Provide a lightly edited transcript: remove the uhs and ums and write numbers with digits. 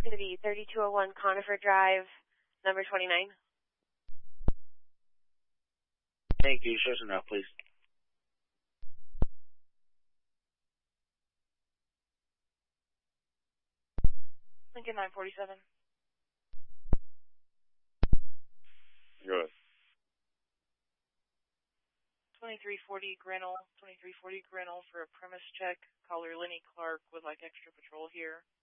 Going to be 3201 Conifer Drive, number 29. Thank you. Show us enough, please. Lincoln 947. Good. 2340 Grinnell for a premise check. Caller Lenny Clark would like extra patrol here.